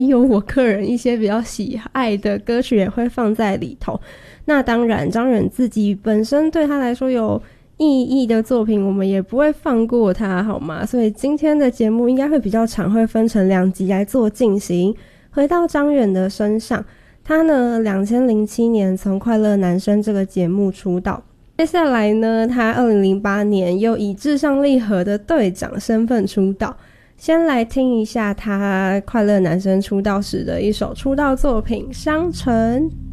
有我个人一些比较喜爱的歌曲也会放在里头。那当然张远自己本身对他来说有意义的作品我们也不会放过他，好吗？所以今天的节目应该会比较长，会分成2集来做进行。回到张远的身上，他呢2007年从快乐男声这个节目出道，接下来呢他2008年又以至上励合的队长身份出道。先来听一下他快乐男声出道时的一首出道作品《商城》。